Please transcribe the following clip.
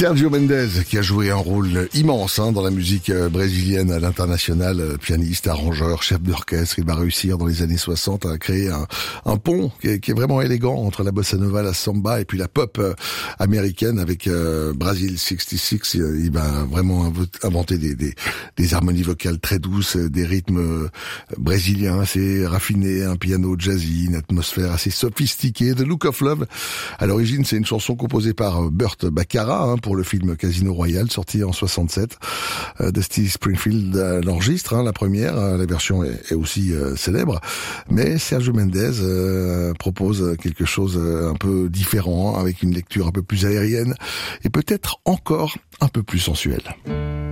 Sergio Mendes, qui a joué un rôle immense dans la musique brésilienne à l'international, pianiste, arrangeur, chef d'orchestre. Il va réussir dans les années 60 à créer un pont qui est vraiment élégant entre la bossa nova, la samba et puis la pop américaine avec Brazil 66. Il va vraiment inventer des harmonies vocales très douces, des rythmes brésiliens assez raffinés, un piano jazzy, une atmosphère assez sophistiquée. The Look of Love, à l'origine, c'est une chanson composée par Burt Bacharach pour le film Casino Royale, sorti en 67. Dusty Springfield l'enregistre, la première. La version est aussi célèbre. Mais Sergio Mendes propose quelque chose un peu différent, avec une lecture un peu plus aérienne et peut-être encore un peu plus sensuelle.